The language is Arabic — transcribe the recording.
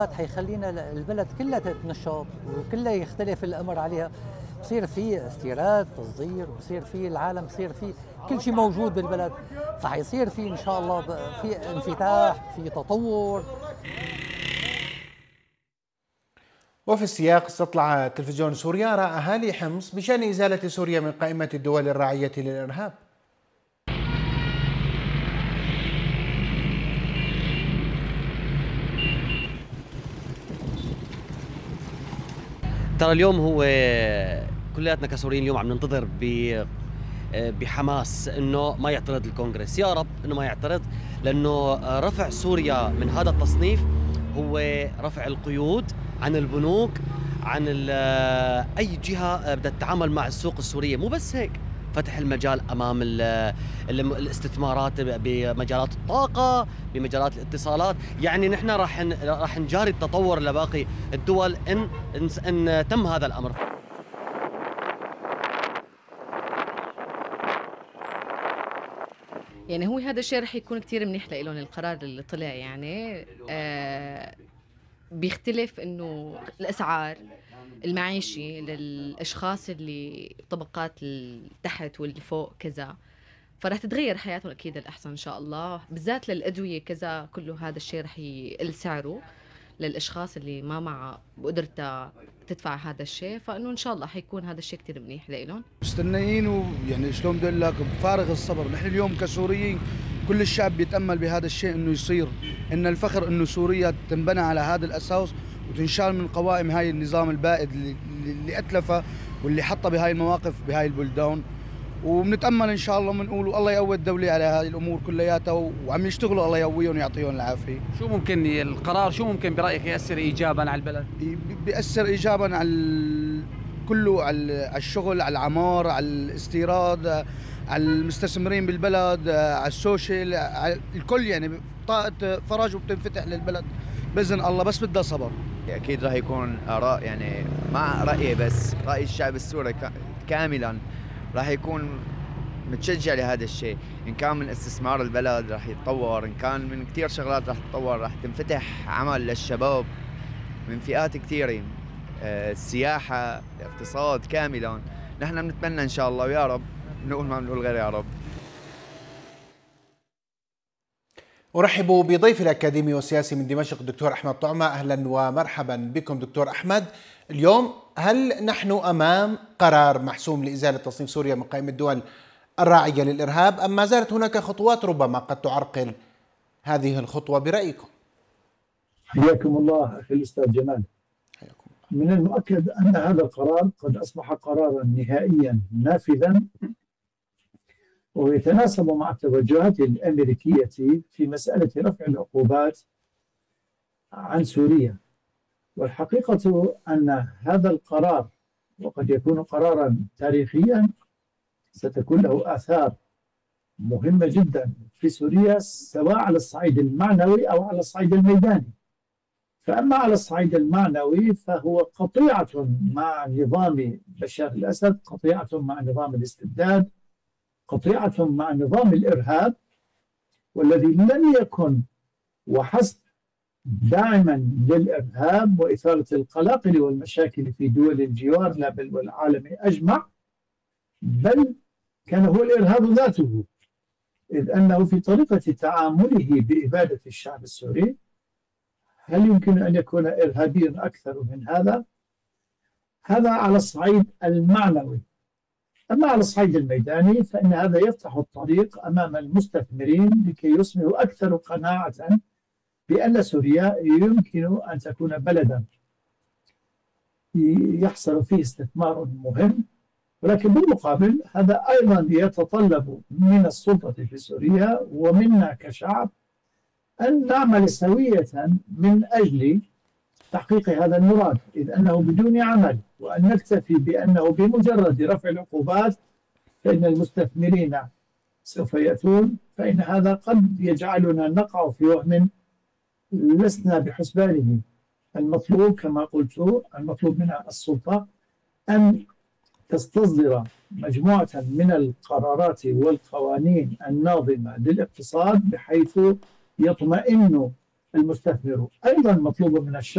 حيخلينا البلد كلها تتنشط وكلها يختلف الامر عليها، بصير في استيراد تصدير، وبصير في العالم، بصير في كل شيء موجود بالبلد، فحيصير في ان شاء الله في انفتاح، في تطور. وفي السياق، استطلع تلفزيون سوريا آراء أهالي حمص بشأن إزالة سوريا من قائمة الدول الراعية للإرهاب. ترى اليوم هو كلياتنا كسوريين اليوم عم ننتظر بحماس انه ما يعترض الكونغرس، يا رب انه ما يعترض، لانه رفع سوريا من هذا التصنيف هو رفع القيود عن البنوك، عن اي جهه بدها تتعامل مع السوق السوريه. مو بس هيك، فتح المجال امام الاستثمارات بمجالات الطاقه، بمجالات الاتصالات. يعني نحن راح نجاري التطور لباقي الدول ان تم هذا الامر. يعني هو هذا الشيء رح يكون كتير منيح لإلهم القرار اللي طلع. يعني بيختلف انه الاسعار المعيشي للاشخاص اللي طبقات التحت واللي فوق كذا، فرح تتغير حياتهم اكيد الاحسن ان شاء الله، بالذات للادويه كذا. كله هذا الشيء رح يقل سعره للاشخاص اللي ما مع بقدرتها تدفع هذا الشيء، فانه ان شاء الله حيكون هذا الشيء كثير منيح لإلهم. مستنيين، ويعني شلون بدي اقول لك، بفارغ الصبر. نحن اليوم كسوريين كل الشعب بيتامل بهذا الشيء انه يصير، ان الفخر انه سوريا تنبنى على هذا الاساس وتنشال من قوائم هاي النظام البائد اللي اتلفه واللي حطه بهاي المواقف بهاي البلدان. وبنتامل ان شاء الله، بنقول الله يقوي الدوله على هذه الامور كلياتها، وعم يشتغلوا، الله يقويهم ويعطيهم العافيه. شو ممكن القرار، شو ممكن برايك ياثر ايجابا على البلد؟ بياثر ايجابا على كله، على الشغل، على العمار، على الاستيراد، على المستثمرين بالبلد، على السوشيال، على الكل. يعني طاقه فرج وبتنفتح للبلد باذن الله، بس بدها صبر. اكيد راح يكون اراء، يعني مع رايي، بس راي الشعب السوري كاملا راح يكون متشجع لهذا الشيء. ان كان من استثمار البلد راح يتطور، ان كان من كثير شغلات راح تتطور، راح تنفتح عمل للشباب من فئات كثيره، السياحه، الاقتصاد كاملا. نحن بنتمنى ان شاء الله، ويا رب، بنقول ما بنقول غير يا رب. أرحب بضيف الأكاديمي والسياسي من دمشق الدكتور أحمد طعمة. أهلا ومرحبا بكم دكتور أحمد. اليوم هل نحن أمام قرار محسوم لإزالة تصنيف سوريا من قائمة الدول الراعية للإرهاب، أم ما زالت هناك خطوات ربما قد تعرقل هذه الخطوة برأيكم؟ حياكم الله أخي الأستاذ جمال. حياكم الله. من المؤكد أن هذا القرار قد أصبح قرارا نهائيا نافذا، ويتناسب مع التوجهات الأمريكية في مسألة رفع العقوبات عن سوريا. والحقيقة أن هذا القرار، وقد يكون قرارا تاريخيا، ستكون له آثار مهمة جدا في سوريا، سواء على الصعيد المعنوي أو على الصعيد الميداني. فأما على الصعيد المعنوي فهو قطيعة مع نظام بشار الأسد، قطيعة مع نظام الاستبداد، قطيعة مع نظام الإرهاب، والذي لم يكن وحسب داعما للإرهاب وإثارة القلاقل والمشاكل في دول الجوار، لا بل والعالم أجمع، بل كان هو الإرهاب ذاته، إذ أنه في طريقة تعامله بإبادة الشعب السوري. هل يمكن أن يكون إرهابيا أكثر من هذا؟ هذا على الصعيد المعنوي. أما على الصعيد الميداني فإن هذا يفتح الطريق أمام المستثمرين لكي يصبحوا أكثر قناعة بأن سوريا يمكن أن تكون بلدا يحصل فيه استثمار مهم. ولكن بالمقابل هذا أيضا يتطلب من السلطة في سوريا ومنا كشعب أن نعمل سوية من أجل تحقيق هذا المراد، إذ أنه بدون عمل وأن نكتفي بأنه بمجرد رفع العقوبات فإن المستثمرين سوف يأتون، فإن هذا قد يجعلنا نقع في وهم لسنا بحسبانه. المطلوب كما قلت، المطلوب من السلطة أن تستصدر مجموعة من القرارات والقوانين الناظمة للاقتصاد بحيث يطمئن المستثمر. أيضا مطلوب من الشعب